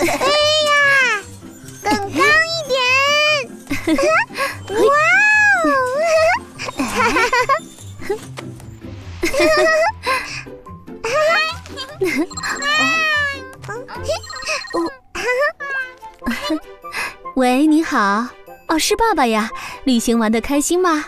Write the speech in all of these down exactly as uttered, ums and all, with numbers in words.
飞呀，更高一点！哇哦！喂，你好。哦，是爸爸呀。旅行玩得开心吗？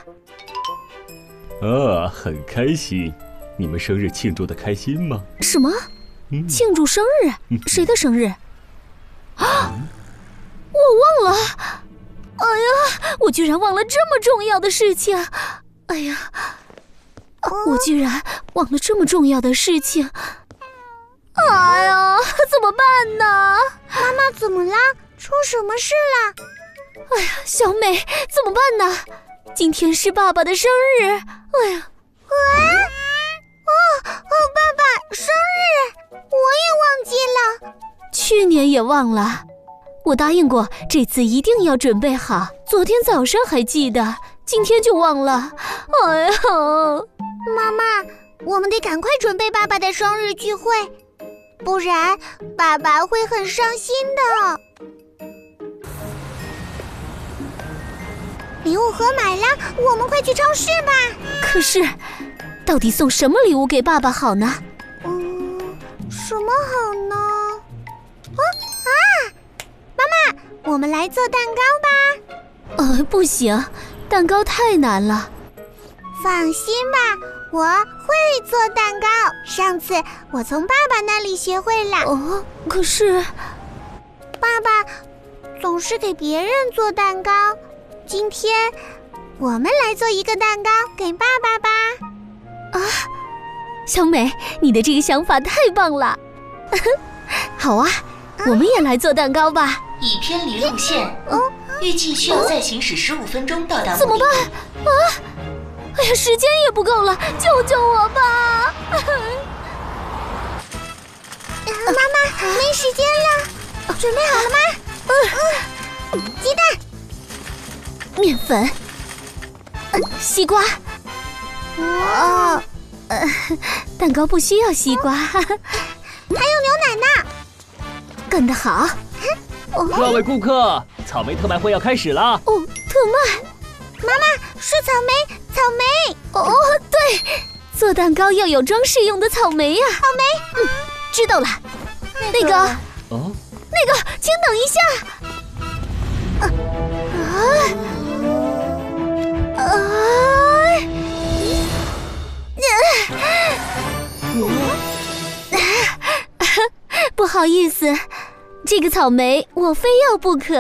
啊，很开心。你们生日庆祝得开心吗？ 什么？嗯、庆祝生日？嗯、谁的生日？啊！我忘了。哎呀，我居然忘了这么重要的事情。哎呀，我居然忘了这么重要的事情。哎呀，怎么办呢？ 妈妈怎么了？出什么事了？ 哎呀，小美，怎么办呢？今天是爸爸的生日。哎呀， 啊！哦哦，爸爸生日，我也忘记了。 去年也忘了，我答应过这次一定要准备好。昨天早上还记得，今天就忘了。哎呀， 妈妈，我们得赶快准备爸爸的生日聚会，不然爸爸会很伤心的。礼物盒买了，我们快去超市吧。 可是，到底送什么礼物给爸爸好呢？ 嗯，什么好呢？哦啊，妈妈，我们来做蛋糕吧。 呃，不行，蛋糕太难了。 放心吧，我会做蛋糕。上次我从爸爸那里学会了。 哦，可是， 爸爸总是给别人做蛋糕。今天我们来做一个蛋糕给爸爸吧。 啊，小美，你的这个想法太棒了。好啊，我们也来做蛋糕吧。 已偏离路线，哦，预计需要再行驶十五分钟到达目的地。 怎么办？啊！哎呀，时间也不够了，救救我吧！ 妈妈，没时间了，准备好了吗？嗯，鸡蛋。 面粉、呃、西瓜。 哦， 呃，蛋糕不需要西瓜，还有牛奶呢。 干得好！ 哦、各位顾客，草莓特卖会要开始了。 哦，特卖！ 妈妈，是草莓，草莓。 哦，对，做蛋糕要有装饰用的草莓呀、啊。 草莓， 嗯，知道了。那个， 哦， 那个，请等一下。啊啊！啊！不好意思，这个草莓我非要不可。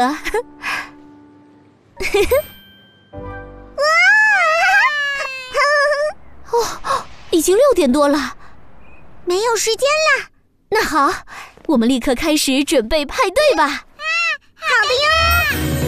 哦，已经六点多了， 没有时间了。 那好，我们立刻开始准备派对吧。